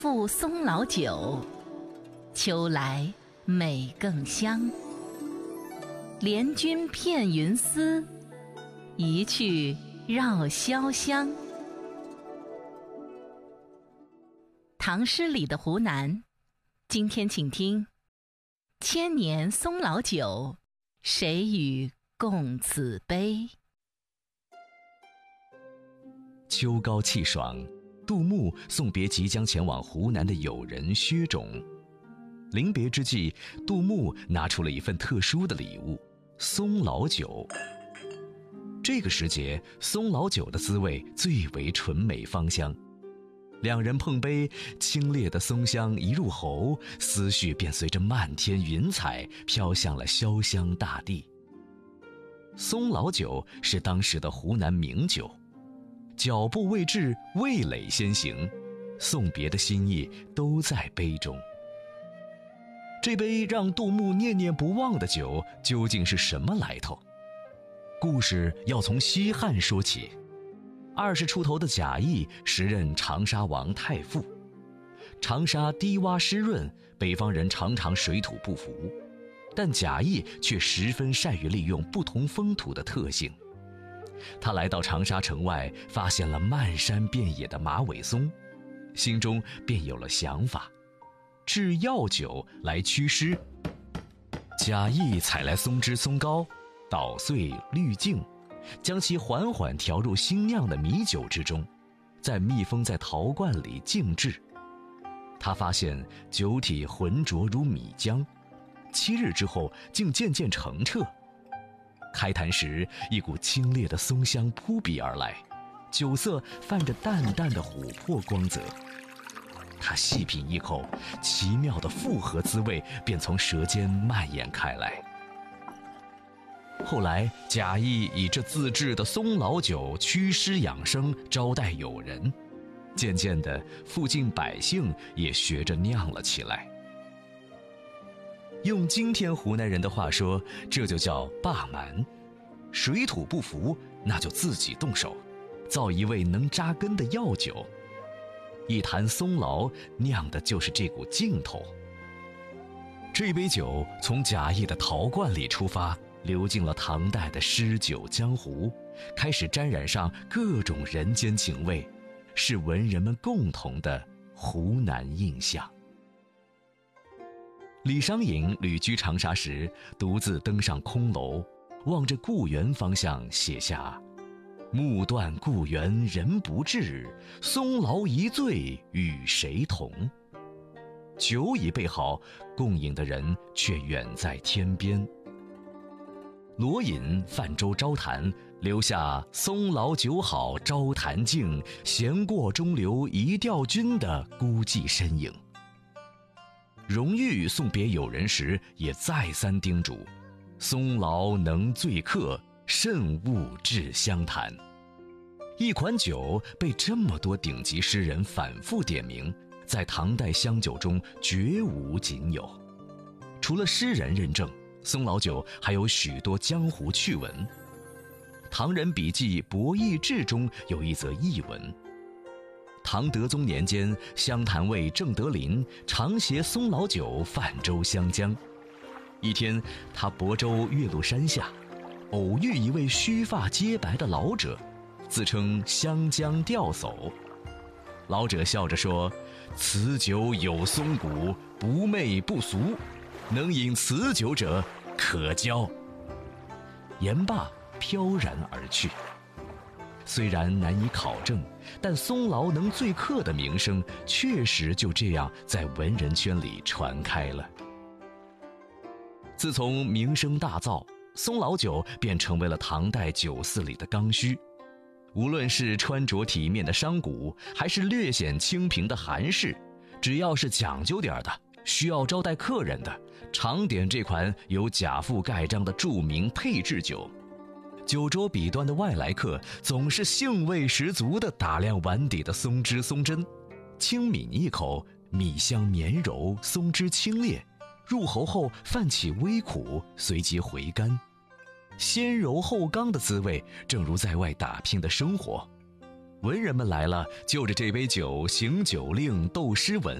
赴松老酒，秋来美更香。怜君片云丝，一去绕潇湘。唐诗里的湖南，今天请听：千年松老酒，谁与共此杯？ 秋高气爽，杜牧送别即将前往湖南的友人薛种。临别之际，杜牧拿出了一份特殊的礼物——松老酒。这个时节，松老酒的滋味最为醇美芳香。两人碰杯，清冽的松香一入喉，思绪便随着漫天云彩飘向了潇湘大地。松老酒是当时的湖南名酒，脚步未至，味蕾先行，送别的心意都在杯中。这杯让杜牧念念不忘的酒究竟是什么来头？故事要从西汉说起。20出头的贾谊时任长沙王太傅，长沙低洼湿润，北方人常常水土不服，但贾谊却十分善于利用不同风土的特性。他来到长沙城外，发现了漫山遍野的马尾松，心中便有了想法，制药酒来祛湿。贾谊采来松枝松膏，捣碎滤净，将其缓缓调入新酿的米酒之中，再密封在陶罐里静置。他发现酒体浑浊如米浆，7日之后竟渐渐澄澈。开坛时，一股清冽的松香扑鼻而来，酒色泛着淡淡的琥珀光泽。他细品一口，奇妙的复合滋味便从舌尖蔓延开来。后来，贾谊以这自制的松老酒祛湿养生，招待友人。渐渐的，附近百姓也学着酿了起来。用今天湖南人的话说，这就叫霸蛮。水土不服，那就自己动手，造一味能扎根的药酒。一坛松老酿的就是这股劲头。这杯酒从贾谊的陶罐里出发，流进了唐代的诗酒江湖，开始沾染上各种人间情味，是文人们共同的湖南印象。李商隐旅居长沙时，独自登上空楼，望着故园方向写下：木断故园人不至，松老一醉与谁同？酒已备好，共饮的人却远在天边。罗隐泛舟招谈，留下松老酒好招谈静，闲过中流一调君的孤寂身影。荣誉送别友人时，也再三叮嘱：松老能醉客，慎勿置相谈。一款酒被这么多顶级诗人反复点名，在唐代香酒中绝无仅有。除了诗人认证，松老酒还有许多江湖趣闻。唐人笔记《博弈志》中有一则轶闻：唐德宗年间，湘潭尉郑德林常携松老酒泛舟湘江。一天，他泊舟月入山下，偶遇一位须发皆白的老者，自称湘江钓叟。老者笑着说：此酒有松骨，不媚不俗，能饮此酒者可交。言罢，飘然而去。虽然难以考证，但松老能醉客的名声确实就这样在文人圈里传开了。自从名声大噪，松老酒便成为了唐代酒肆里的刚需。无论是穿着体面的商贾，还是略显清贫的寒士，只要是讲究点的，需要招待客人的，常点这款由贾父盖章的著名配制酒。酒桌彼端的外来客总是兴味十足地打量碗底的松枝松针，轻抿一口，米香绵柔，松枝清冽，入喉后泛起微苦，随即回甘。鲜柔后刚的滋味，正如在外打拼的生活。 文人们来了，就着这杯酒行酒令、斗诗文。